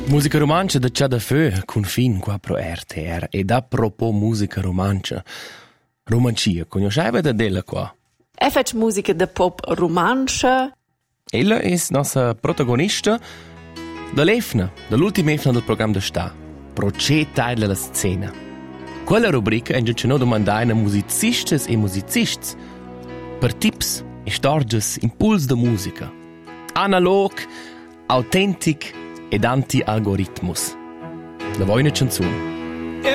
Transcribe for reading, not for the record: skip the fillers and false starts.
Musica romancia da Cià da Fö, confin qua pro RTR. Ed a propos musica romancia, romancia, conosceva da della qua? E fac musica da pop romancia. Ella è nostra protagonista dall'ultima efna del programma da sta. Pro c'è taglio della scena. Quella rubrica è già no domandare a musicistes e musicists per tips e storges impuls da musica. Analog, autentic ed anti-algoritmus. La vuoi una canzone?